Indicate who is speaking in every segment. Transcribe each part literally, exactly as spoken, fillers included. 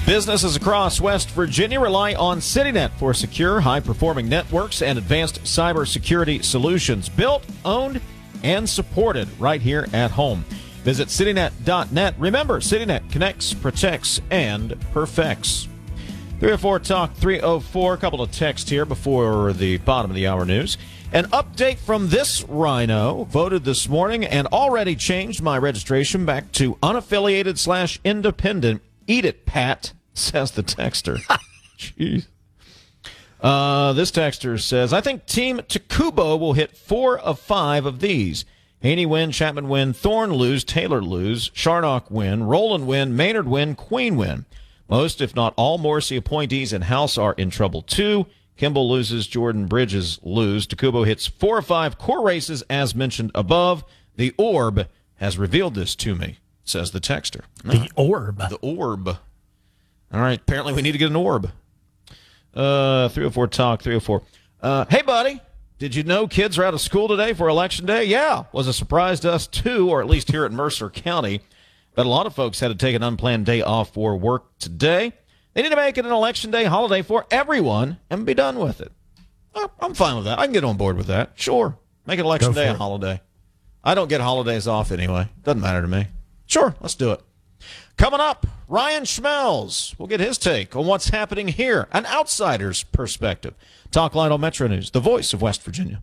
Speaker 1: Businesses across West Virginia rely on CityNet for secure, high-performing networks and advanced cybersecurity solutions built, owned, and supported right here at home. Visit citynet dot net. Remember, CityNet connects, protects, and perfects. three oh four Talk three oh four. A couple of texts here before the bottom of the hour news. An update from this rhino. Voted this morning and already changed my registration back to unaffiliated slash independent. Eat it, Pat, says the texter. Jeez. Uh, this texter says, I think Team Takubo will hit four of five of these. Haney win, Chapman win, Thorne lose, Taylor lose, Sharnock win, Rowland win, Maynard win, Queen win. Most, if not all, Morrissey appointees in House are in trouble, too. Kimball loses, Jordan Bridges lose. Takubo hits four of five core races, as mentioned above. The orb has revealed this to me, says the texter.
Speaker 2: The orb.
Speaker 1: The orb. All right, apparently we need to get an orb. Uh, three oh four Talk, three oh four. Uh, hey, buddy, did you know kids are out of school today for Election Day? Yeah, was a surprise to us, too, or at least here at Mercer County. But a lot of folks had to take an unplanned day off for work today. They need to make it an Election Day holiday for everyone and be done with it. Oh, I'm fine with that. I can get on board with that. Sure, make an Election Day a holiday. I don't get holidays off anyway. Doesn't matter to me. Sure, let's do it. Coming up, Ryan Schmelz. We'll get his take on what's happening here, an outsider's perspective. Talk Light on Metro News, the voice of West Virginia.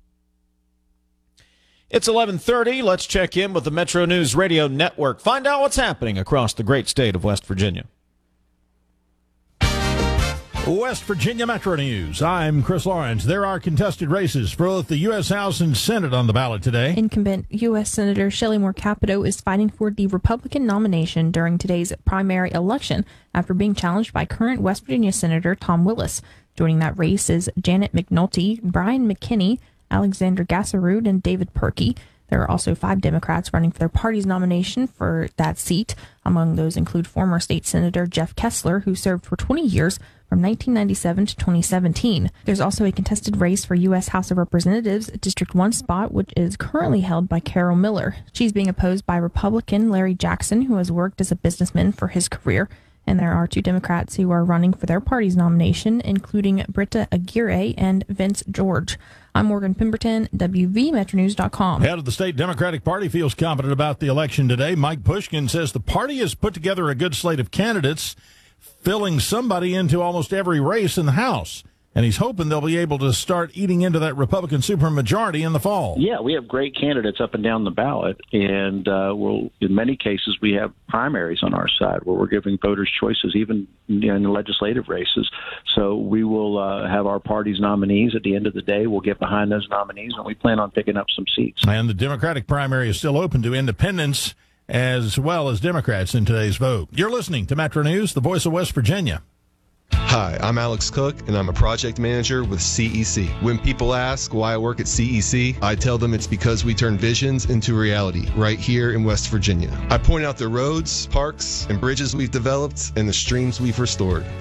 Speaker 1: It's eleven thirty. Let's check in with the Metro News Radio Network. Find out what's happening across the great state of West Virginia.
Speaker 2: West Virginia Metro News. I'm Chris Lawrence. There are contested races for both the U S House and Senate on the ballot today.
Speaker 3: Incumbent U S Senator Shelley Moore Capito is fighting for the Republican nomination during today's primary election after being challenged by current West Virginia Senator Tom Willis. Joining that race is Janet McNulty, Brian McKinney, Alexander Gasserud, and David Perkey. There are also five Democrats running for their party's nomination for that seat. Among those include former state senator Jeff Kessler, who served for twenty years from nineteen ninety-seven to twenty seventeen. There's also a contested race for U S House of Representatives District one spot, which is currently held by Carol Miller. She's being opposed by Republican Larry Jackson, who has worked as a businessman for his career. And there are two Democrats who are running for their party's nomination, including Britta Aguirre and Vince George. I'm Morgan Pemberton, W V Metro News dot com.
Speaker 2: Head of the state Democratic Party feels confident about the election today. Mike Pushkin says the party has put together a good slate of candidates, filling somebody into almost every race in the House. And he's hoping they'll be able to start eating into that Republican supermajority in the fall.
Speaker 4: Yeah, we have great candidates up and down the ballot, and uh, we'll, in many cases we have primaries on our side where we're giving voters choices, even in the legislative races. So we will uh, have our party's nominees. At the end of the day, we'll get behind those nominees, and we plan on picking up some seats.
Speaker 2: And the Democratic primary is still open to independents as well as Democrats in today's vote. You're listening to Metro News, the voice of West Virginia.
Speaker 5: Hi, I'm Alex Cook, and I'm a project manager with C E C. When people ask why I work at C E C, I tell them it's because we turn visions into reality right here in West Virginia. I point out the roads, parks, and bridges we've developed and the streams we've restored.